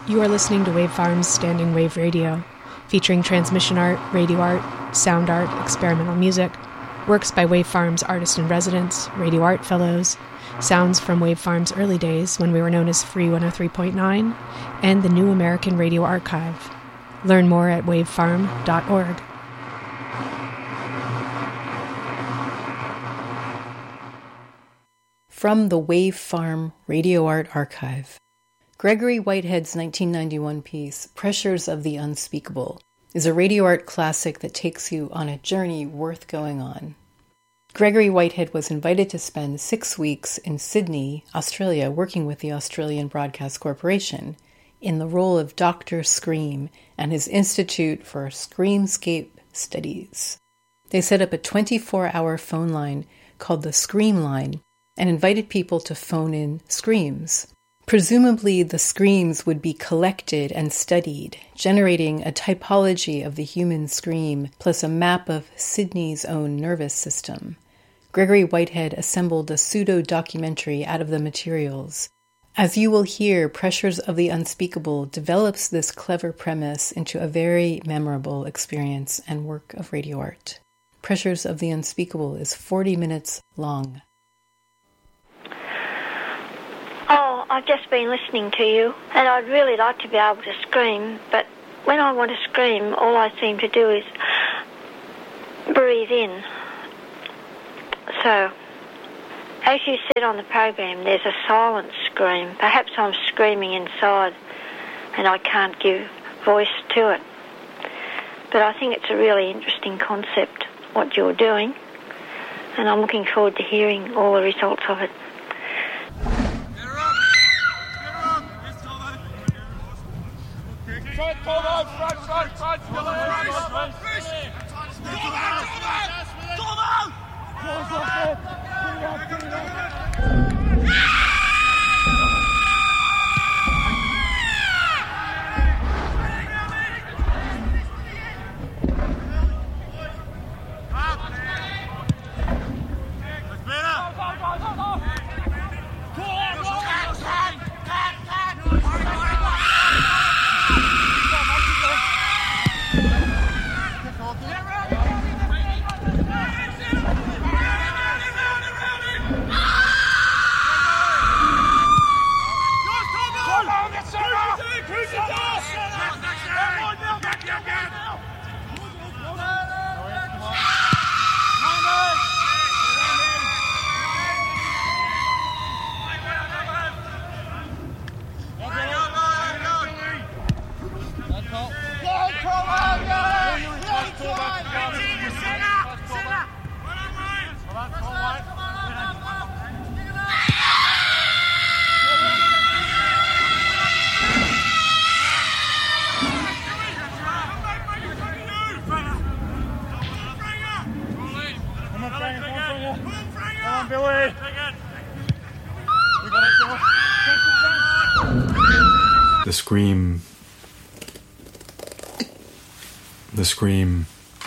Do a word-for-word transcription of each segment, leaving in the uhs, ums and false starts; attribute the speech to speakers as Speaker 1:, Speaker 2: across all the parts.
Speaker 1: You are listening to Wave Farm's Standing Wave Radio, featuring transmission art, radio art, sound art, experimental music, works by Wave Farm's artist-in-residence, radio art fellows, sounds from Wave Farm's early days when we were known as Free one oh three point nine, and the New American Radio Archive. Learn more at wave farm dot org.
Speaker 2: From the Wave Farm Radio Art Archive, Gregory Whitehead's nineteen ninety-one piece, Pressures of the Unspeakable, is a radio art classic that takes you on a journey worth going on. Gregory Whitehead was invited to spend six weeks in Sydney, Australia, working with the Australian Broadcast Corporation in the role of Doctor Scream and his Institute for Screamscape Studies. They set up a twenty-four hour phone line called the Scream Line and invited people to phone in screams. Presumably, the screams would be collected and studied, generating a typology of the human scream plus a map of Sydney's own nervous system. Gregory Whitehead assembled a pseudo-documentary out of the materials. As you will hear, Pressures of the Unspeakable develops this clever premise into a very memorable experience and work of radio art. Pressures of the Unspeakable is forty minutes long.
Speaker 3: Oh, I've just been listening to you, and I'd really like to be able to scream, but when I want to scream, all I seem to do is breathe in. So, as you said on the program, there's a silent scream. Perhaps I'm screaming inside, and I can't give voice to it. But I think it's a really interesting concept, what you're doing, and I'm looking forward to hearing all the results of it.
Speaker 4: Front, front, front, front, front, front,
Speaker 5: The scream, the scream,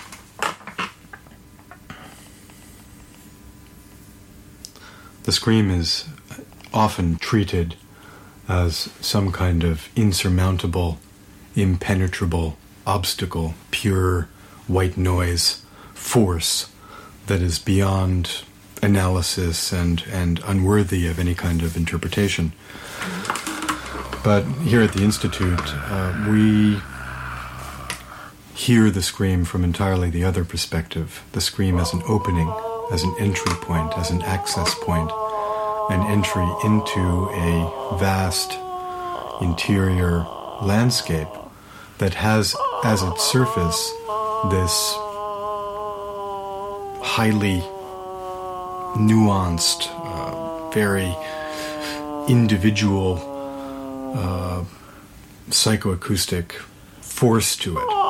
Speaker 5: the scream is often treated as some kind of insurmountable, impenetrable obstacle, pure white noise, force that is beyond analysis and, and unworthy of any kind of interpretation. But here at the Institute, uh, we hear the scream from entirely the other perspective. The scream as an opening, as an entry point, as an access point, an entry into a vast interior landscape that has as its surface this highly nuanced, uh, very individual Uh, psychoacoustic force to it.